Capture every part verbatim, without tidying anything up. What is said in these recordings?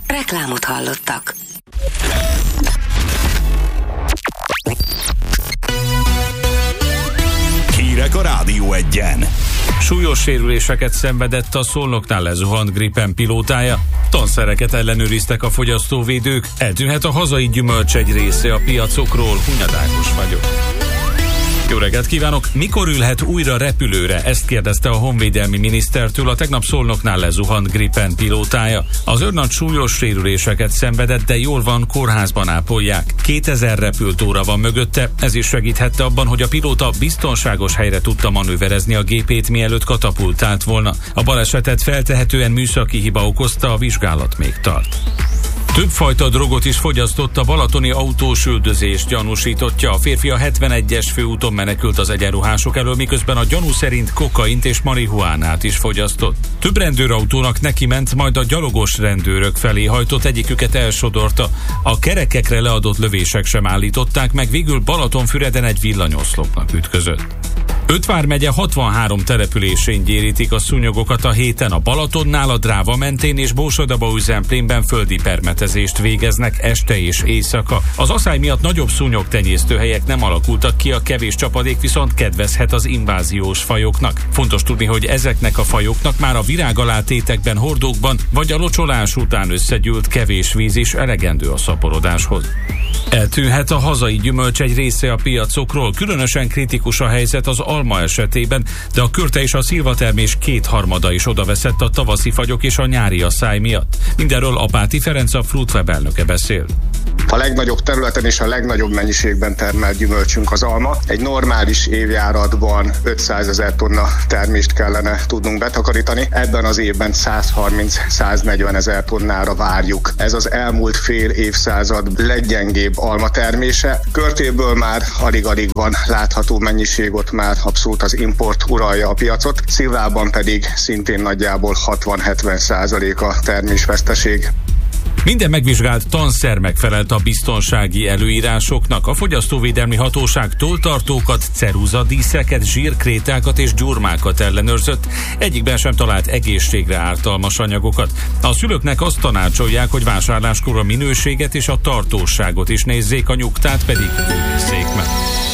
Reklámot hallottak. Hírek a Rádió Egyen. Súlyos sérüléseket szenvedett a Szolnoknál lezuhant Gripen pilótája. Tanszereket ellenőriztek a fogyasztóvédők. Eltűnhet a hazai gyümölcs egy része a piacokról. Hunyad Ákos vagyok. Jó reggelt kívánok! Mikor ülhet újra repülőre? Ezt kérdezte a honvédelmi minisztertől a tegnap Szolnoknál lezuhant Gripen pilótája. Az őrnagy súlyos sérüléseket szenvedett, de jól van, kórházban ápolják. kétezer repültóra van mögötte, ez is segíthette abban, hogy a pilóta biztonságos helyre tudta manőverezni a gépét, mielőtt katapultált volna. A balesetet feltehetően műszaki hiba okozta, a vizsgálat még tart. Többfajta drogot is fogyasztott a balatoni autós üldözés gyanúsítottja. A férfi a hetvenegyes főúton menekült az egyenruhások elől, miközben a gyanú szerint kokaint és marihuánát is fogyasztott. Több rendőrautónak neki ment, majd a gyalogos rendőrök felé hajtott, egyiküket elsodorta. A kerekekre leadott lövések sem állították meg, végül Balatonfüreden egy villanyoszlopnak ütközött. Öt vármegye hatvanhárom településén gyérítik a szúnyogokat a héten. A Balatonnál, a Dráva mentén és Borsod-Abaúj-Zemplénben földi permetezést végeznek este és éjszaka. Az aszály miatt nagyobb szúnyog tenyésztőhelyek nem alakultak ki, a kevés csapadék viszont kedvezhet az inváziós fajoknak. Fontos tudni, hogy ezeknek a fajoknak már a virágalátétekben, hordókban vagy a locsolás után összegyűlt kevés víz is elegendő a szaporodáshoz. Eltűnhet a hazai gyümölcs egy része a piacokról, különösen kritikus a helyzet az alma esetében, de a körte és a szilvatermés kétharmada is odaveszett a tavaszi fagyok és a nyári aszály miatt. Mindenről Apáti Ferenc, a Fruitweb elnöke beszél. A legnagyobb területen és a legnagyobb mennyiségben termelt gyümölcsünk az alma. Egy normális évjáratban ötszázezer tonna termést kellene tudnunk betakarítani. Ebben az évben százharminc-száznegyven ezer tonnára várjuk. Ez az elmúlt fél évszázad leggyengébb alma termése. Körtéből már alig-alig van látható mennyiség, ott már abszolút az import uralja a piacot. Szilvában pedig szintén nagyjából hatvan-hetven százalék a termésveszteség. Minden megvizsgált tanszer megfelelt a biztonsági előírásoknak. A fogyasztóvédelmi hatóság tolltartókat, ceruzadíszeket, zsírkrétákat és gyurmákat ellenőrzött. Egyikben sem talált egészségre ártalmas anyagokat. A szülőknek azt tanácsolják, hogy vásárláskor a minőséget és a tartóságot is nézzék, a nyugtát pedig őrizzék meg.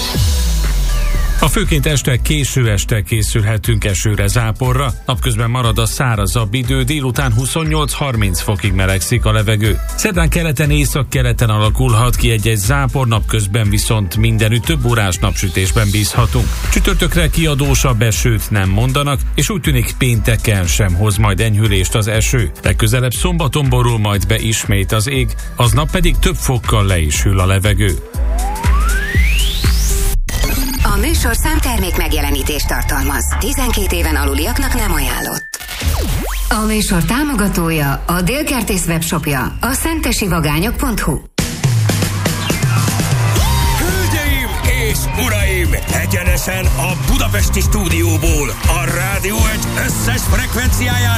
A főként este, késő este készülhetünk esőre, záporra. Napközben marad a szárazabb idő, délután huszonnyolc-harminc fokig melegszik a levegő. Szerdán keleten, északkeleten alakulhat ki egy-egy zápor, napközben viszont mindenütt több órás napsütésben bízhatunk. Csütörtökre kiadósabb esőt nem mondanak, és úgy tűnik pénteken sem hoz majd enyhülést az eső. Legközelebb szombaton borul majd be ismét az ég, aznap pedig több fokkal le is hűl a levegő. A műsor számtermék megjelenítést tartalmaz. tizenkét éven aluliaknak nem ajánlott. A műsor támogatója, a Dél-Kertész webshopja, a szentesivagányok pont hu. Hölgyeim és uraim, egyenesen a budapesti stúdióból, a Rádió Egy összes frekvenciáján